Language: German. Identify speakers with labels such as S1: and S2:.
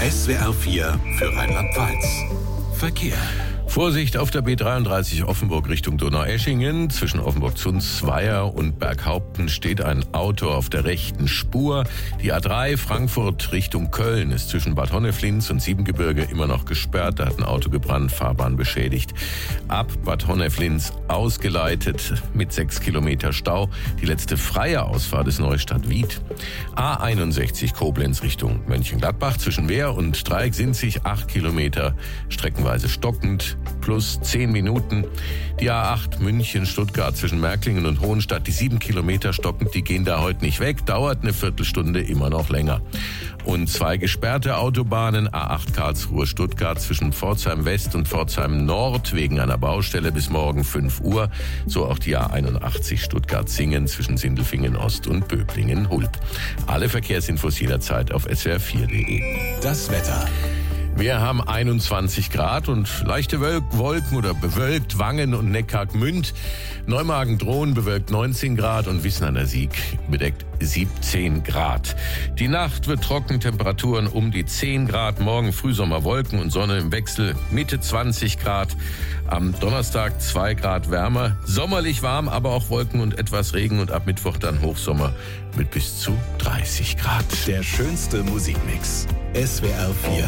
S1: SWR 4 für Rheinland-Pfalz. Verkehr.
S2: Vorsicht auf der B33 Offenburg Richtung Donaueschingen. Zwischen Offenburg-Zunzweier und Berghaupten steht ein Auto auf der rechten Spur. Die A3 Frankfurt Richtung Köln ist zwischen Bad Honneflins und Siebengebirge immer noch gesperrt. Da hat ein Auto gebrannt, Fahrbahn beschädigt. Ab Bad Honneflins ausgeleitet mit 6 Kilometer Stau. Die letzte freie Ausfahrt ist Neustadt-Wied. A61 Koblenz Richtung Mönchengladbach. Zwischen Wehr und Dreieck-Sinzig 8 Kilometer, streckenweise stockend. Plus 10 Minuten. Die A8 München-Stuttgart zwischen Märklingen und Hohenstadt, die 7 Kilometer stockend, die gehen da heute nicht weg, dauert eine Viertelstunde, immer noch länger. Und 2 gesperrte Autobahnen, A8 Karlsruhe-Stuttgart zwischen Pforzheim West und Pforzheim Nord wegen einer Baustelle bis morgen 5 Uhr. So auch die A81 Stuttgart-Singen zwischen Sindelfingen Ost und Böblingen-Hulb. Alle Verkehrsinfos jederzeit auf swr4.de.
S1: Das Wetter.
S2: Wir haben 21 Grad und leichte Wolken oder bewölkt Wangen und Neckargmünd. Neumagen-Drohn bewölkt 19 Grad und Wissen an der Sieg bedeckt 17 Grad. Die Nacht wird trocken, Temperaturen um die 10 Grad. Morgen Frühsommer, Wolken und Sonne im Wechsel, Mitte 20 Grad. Am Donnerstag 2 Grad wärmer, sommerlich warm, aber auch Wolken und etwas Regen und ab Mittwoch dann Hochsommer mit bis zu 30 Grad.
S1: Der schönste Musikmix. SWR 4